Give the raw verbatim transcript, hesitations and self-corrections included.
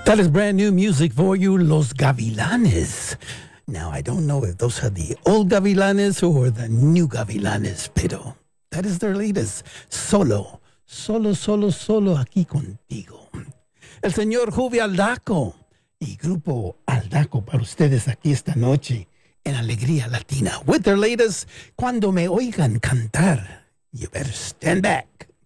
That is brand new music for you, Los Gavilanes. Now, I don't know if those are the old Gavilanes or the new Gavilanes, pero that is their latest. Solo, solo, solo, solo aquí contigo. El señor Juvi Aldaco y Grupo Aldaco para ustedes aquí esta noche en Alegría Latina. With their latest, Cuando Me Oigan Cantar, you better stand back